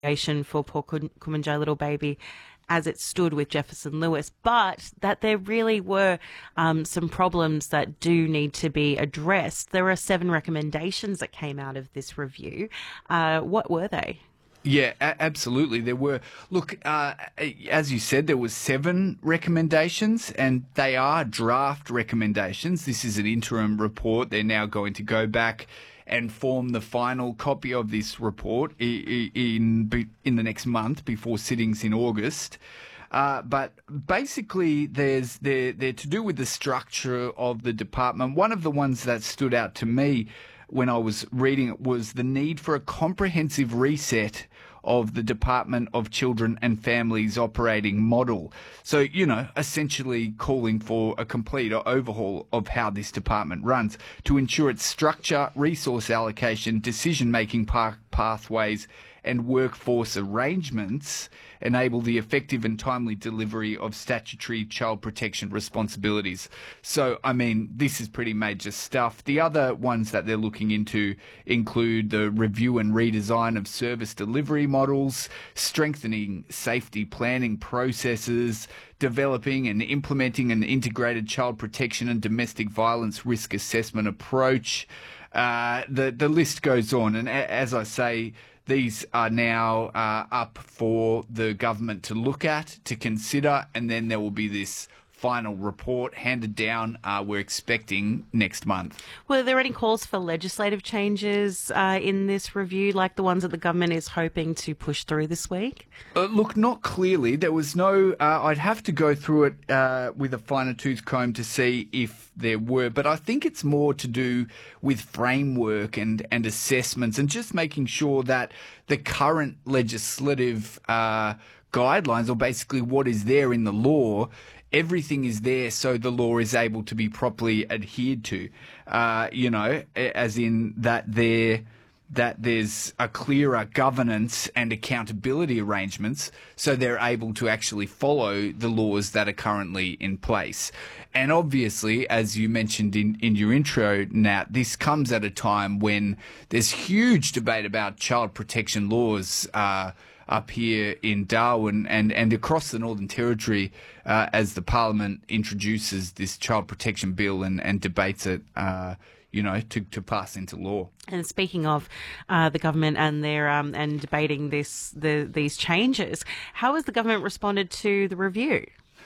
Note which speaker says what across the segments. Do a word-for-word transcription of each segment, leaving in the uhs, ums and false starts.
Speaker 1: for poor Kumanjai little baby as it stood with Jefferson Lewis, but that there really were um, some problems that do need to be addressed. There are seven recommendations that came out of this review. Uh, what were they?
Speaker 2: Yeah, a- absolutely. There were, look, uh, as you said, there was seven recommendations, and they are draft recommendations. This is an interim report. They're now going to go back and form the final copy of this report in in, in the next month before sittings in August. Uh, but basically, there's they're, they're to do with the structure of the department. One of the ones that stood out to me when I was reading it was the need for a comprehensive reset of the Department of Children and Families operating model. So, you know, essentially calling for a complete overhaul of how this department runs to ensure its structure, resource allocation, decision-making path- pathways and workforce arrangements enable the effective and timely delivery of statutory child protection responsibilities. So, I mean, this is pretty major stuff. The other ones that they're looking into include the review and redesign of service delivery models, strengthening safety planning processes, developing and implementing an integrated child protection and domestic violence risk assessment approach. Uh, the, the list goes on. And a- as I say, these are now uh, up for the government to look at, to consider, and then there will be this final report handed down, uh, we're expecting next month.
Speaker 1: Were there any calls for legislative changes uh, in this review, like the ones that the government is hoping to push through this week?
Speaker 2: Uh, look, not clearly. There was no, uh, I'd have to go through it uh, with a finer tooth comb to see if there were, but I think it's more to do with framework and, and assessments and just making sure that the current legislative uh, guidelines, or basically what is there in the law, everything is there so the law is able to be properly adhered to, uh, you know, as in that there that there's a clearer governance and accountability arrangements so they're able to actually follow the laws that are currently in place. And obviously, as you mentioned in, in your intro, Nat, this comes at a time when there's huge debate about child protection laws uh, up here in Darwin and, and across the Northern Territory uh, as the Parliament introduces this child protection bill and, and debates it, uh, you know, to, to pass into law.
Speaker 1: And speaking of uh, the government and their um, and debating this the these changes, how has the government responded to the review?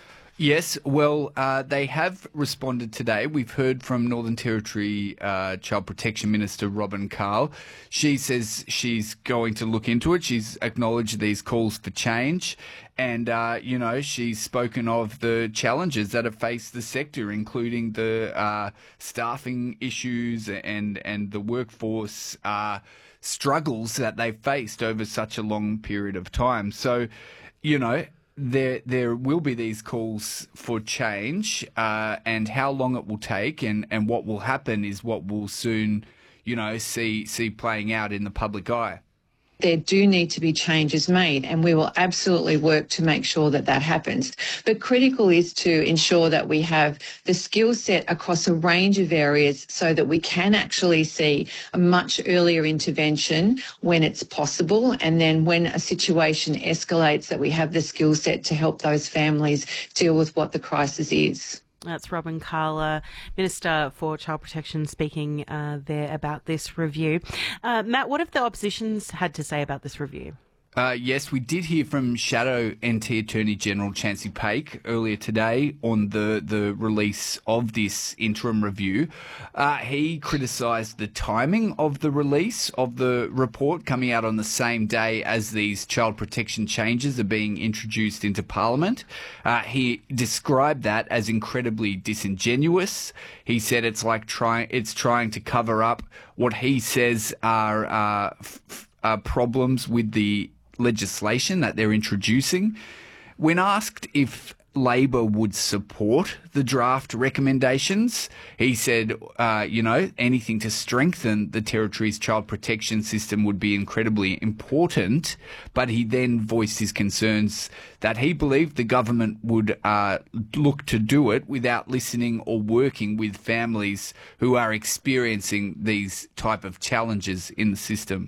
Speaker 2: Yes, well, uh, they have responded today. We've heard from Northern Territory uh, Child Protection Minister Robin Carl. She says she's going to look into it. She's acknowledged these calls for change. And, uh, you know, she's spoken of the challenges that have faced the sector, including the uh, staffing issues and, and the workforce uh, struggles that they've faced over such a long period of time. So, you know, There, there will be these calls for change, uh, and how long it will take, and, and what will happen is what we'll soon, you know, see see playing out in the public eye.
Speaker 3: There do need to be changes made, and we will absolutely work to make sure that that happens. But critical is to ensure that we have the skill set across a range of areas so that we can actually see a much earlier intervention when it's possible, and then when a situation escalates, that we have the skill set to help those families deal with what the crisis is.
Speaker 1: That's Robin Carl, Minister for Child Protection, speaking uh, there about this review. Uh, Matt, what have the oppositions had to say about this review?
Speaker 2: Uh, yes, we did hear from Shadow N T Attorney General Chancey Paik earlier today on the, the release of this interim review. Uh, he criticised the timing of the release of the report coming out on the same day as these child protection changes are being introduced into Parliament. Uh, he described that as incredibly disingenuous. He said it's like trying it's trying to cover up what he says are uh, f- uh, problems with the legislation that they're introducing. When asked if Labor would support the draft recommendations, he said, uh, you know, anything to strengthen the Territory's child protection system would be incredibly important. But he then voiced his concerns that he believed the government would uh, look to do it without listening or working with families who are experiencing these type of challenges in the system.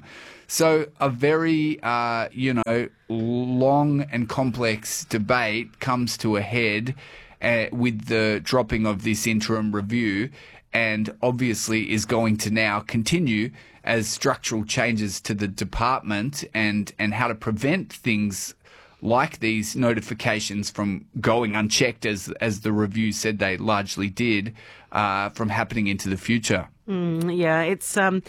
Speaker 2: So a very, uh, you know, long and complex debate comes to a head uh, with the dropping of this interim review, and obviously is going to now continue as structural changes to the department and, and how to prevent things like these notifications from going unchecked, as as the review said they largely did, uh, from happening into the future.
Speaker 1: Mm, yeah, it's um,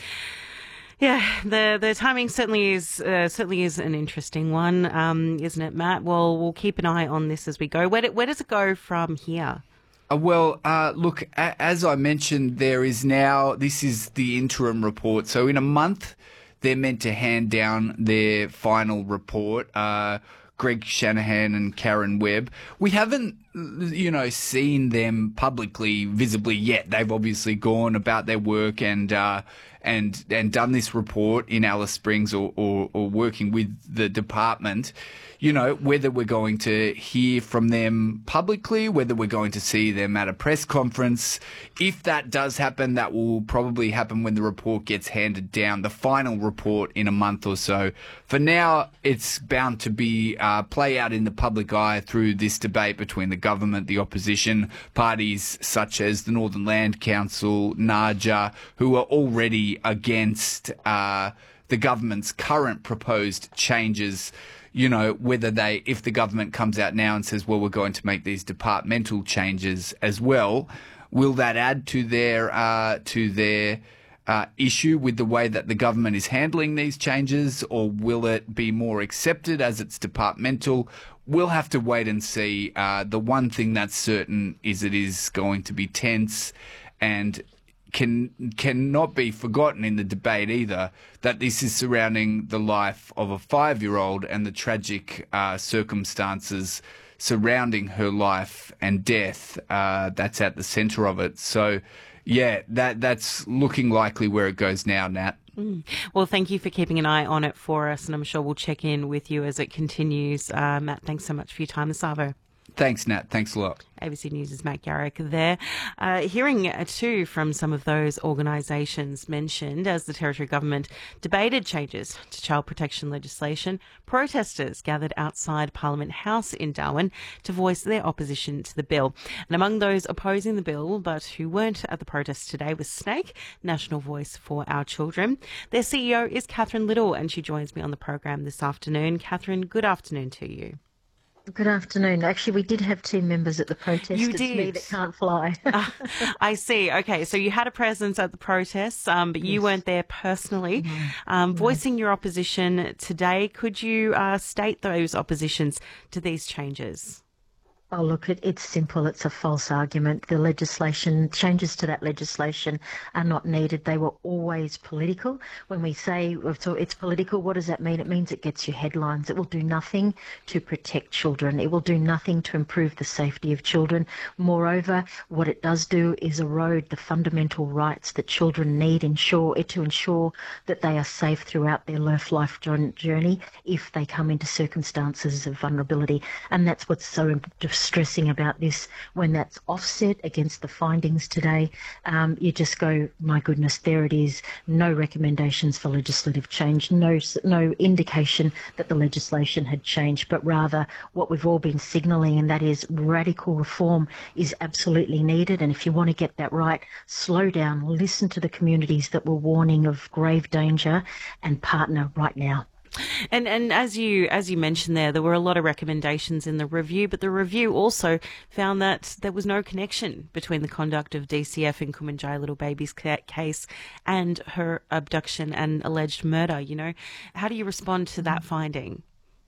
Speaker 1: yeah, the the timing certainly is uh, certainly is an interesting one, um, isn't it, Matt? Well, we'll keep an eye on this as we go. Where do, where does it go from here?
Speaker 2: Uh, well, uh, look, a- as I mentioned, there is now, this is the interim report. So in a month, they're meant to hand down their final report. Uh, Greg Shanahan and Karen Webb. We haven't, you know, seen them publicly, visibly yet. They've obviously gone about their work and uh, and and done this report in Alice Springs or, or, or working with the department. You know, whether we're going to hear from them publicly, whether we're going to see them at a press conference. If that does happen, that will probably happen when the report gets handed down, the final report in a month or so. For now, it's bound to be uh, play out in the public eye through this debate between the government, the opposition, parties such as the Northern Land Council, N A R J A, who are already against uh, the government's current proposed changes. You know, whether they, if the government comes out now and says, well, we're going to make these departmental changes as well, will that add to their, uh, to their, uh, issue with the way that the government is handling these changes, or will it be more accepted as it's departmental? We'll have to wait and see. Uh, the one thing that's certain is it is going to be tense, and can cannot be forgotten in the debate either, that this is surrounding the life of a five-year-old and the tragic uh, circumstances surrounding her life and death. Uh, that's at the centre of it. So, yeah, that that's looking likely where it goes now, Nat.
Speaker 1: Mm. Well, thank you for keeping an eye on it for us, and I'm sure we'll check in with you as it continues. Uh, Matt, thanks so much for your time this Arvo.
Speaker 2: Thanks, Nat. Thanks a lot.
Speaker 1: A B C News' Matt Garrick there. Uh, hearing uh, too from some of those organisations mentioned as the Territory Government debated changes to child protection legislation, protesters gathered outside Parliament House in Darwin to voice their opposition to the bill. And among those opposing the bill but who weren't at the protest today was SNAKE, National Voice for Our Children. Their C E O is Catherine Little, and she joins me on the program this afternoon. Catherine, good afternoon to you.
Speaker 4: Good afternoon. Actually, we did have two members at the protest.
Speaker 1: You
Speaker 4: it's
Speaker 1: did.
Speaker 4: me that can't fly.
Speaker 1: uh, I see. Okay, so you had a presence at the protests, um, but you
Speaker 4: Yes.
Speaker 1: weren't there personally.
Speaker 4: No.
Speaker 1: Um,
Speaker 4: No.
Speaker 1: Voicing your opposition today, could you uh, state those oppositions to these changes?
Speaker 4: Oh, look, it, it's simple. It's a false argument. The legislation, changes to that legislation are not needed. They were always political. When we say so it's political, what does that mean? It means it gets you headlines. It will do nothing to protect children. It will do nothing to improve the safety of children. Moreover, what it does do is erode the fundamental rights that children need ensure, to ensure that they are safe throughout their life journey if they come into circumstances of vulnerability. And that's what's so stressing about this. When that's offset against the findings today, um, you just go, my goodness, there it is. No recommendations for legislative change, no no indication that the legislation had changed, but rather what we've all been signalling, and that is radical reform is absolutely needed. And if you want to get that right, slow down, listen to the communities that were warning of grave danger, and partner right now.
Speaker 1: And and as you as you mentioned there, there were a lot of recommendations in the review, but the review also found that there was no connection between the conduct of D C F in Kumanjai Little Baby's case and her abduction and alleged murder. You know, how do you respond to that finding?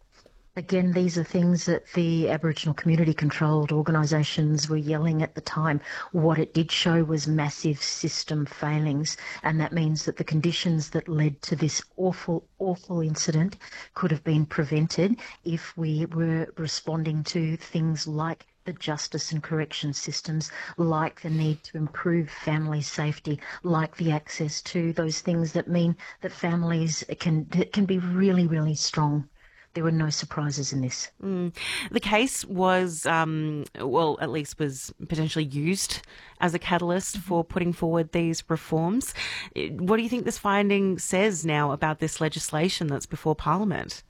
Speaker 4: Again, these are things that the Aboriginal community-controlled organisations were yelling at the time. What it did show was massive system failings, and that means that the conditions that led to this awful, awful incident could have been prevented if we were responding to things like the justice and correction systems, like the need to improve family safety, like the access to those things that mean that families can can be really, really strong. there were no surprises in this.
Speaker 1: Mm. The case was, um, well, at least was potentially used as a catalyst for putting forward these reforms. What do you think this finding says now about this legislation that's before Parliament?